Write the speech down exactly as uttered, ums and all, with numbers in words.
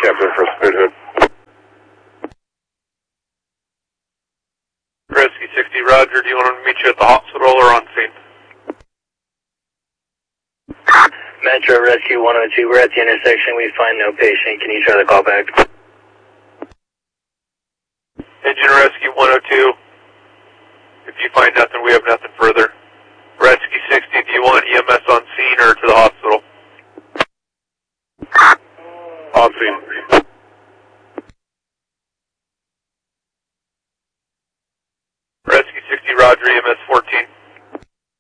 Captain for Spirit Hood. Rescue sixty, Roger. Do you want to meet you at the hospital or on scene? Metro Rescue one oh two, we're at the intersection. We find no patient. Can you try the call back? Engine Rescue one oh two. If you find nothing, we have nothing further. Rescue sixty, do you want E M S on scene or to the hospital? On scene.